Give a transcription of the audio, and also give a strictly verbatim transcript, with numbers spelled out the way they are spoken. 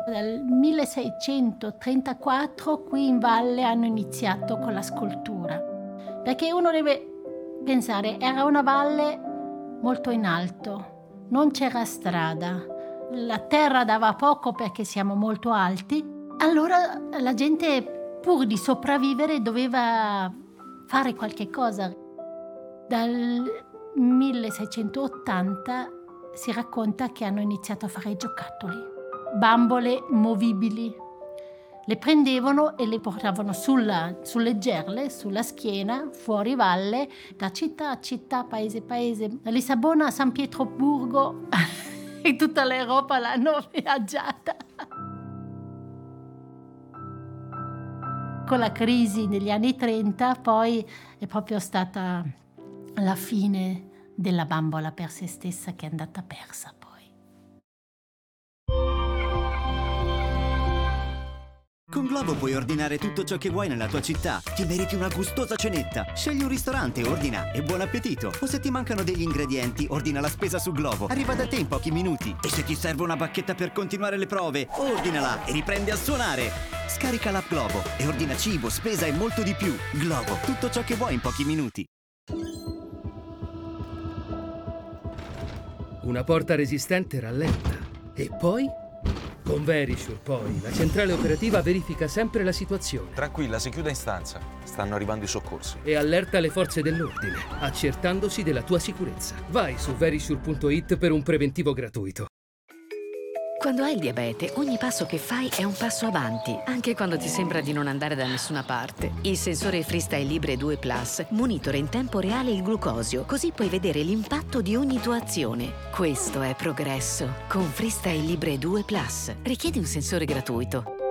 Dal milleseicentotrentaquattro qui in valle hanno iniziato con la scultura, perché uno deve pensare, era una valle molto in alto, non c'era strada, la terra dava poco perché siamo molto alti, allora la gente pur di sopravvivere doveva fare qualche cosa. Dal milleseicentottanta si racconta che hanno iniziato a fare i giocattoli. Bambole movibili. Le prendevano e le portavano sulla, sulle gerle, sulla schiena, fuori valle, da città a città, paese a paese. Da Lisabona a San Pietroburgo e tutta l'Europa l'hanno viaggiata. Con la crisi degli anni trenta poi è proprio stata la fine della bambola per se stessa, che è andata persa poi. Con Glovo puoi ordinare tutto ciò che vuoi nella tua città. Ti meriti una gustosa cenetta. Scegli un ristorante, ordina e buon appetito. O se ti mancano degli ingredienti, ordina la spesa su Glovo. Arriva da te in pochi minuti. E se ti serve una bacchetta per continuare le prove, ordinala e riprendi a suonare. Scarica l'app Glovo e ordina cibo, spesa e molto di più. Glovo, tutto ciò che vuoi in pochi minuti. Una porta resistente rallenta. E poi? Con Verisure, poi, la centrale operativa verifica sempre la situazione. Tranquilla, si chiude in stanza. Stanno arrivando i soccorsi. E allerta le forze dell'ordine, accertandosi della tua sicurezza. Vai su verisure punto it per un preventivo gratuito. Quando hai il diabete, ogni passo che fai è un passo avanti, anche quando ti sembra di non andare da nessuna parte. Il sensore Freestyle Libre due Plus monitora in tempo reale il glucosio, così puoi vedere l'impatto di ogni tua azione. Questo è progresso. Con Freestyle Libre due Plus. Richiedi un sensore gratuito.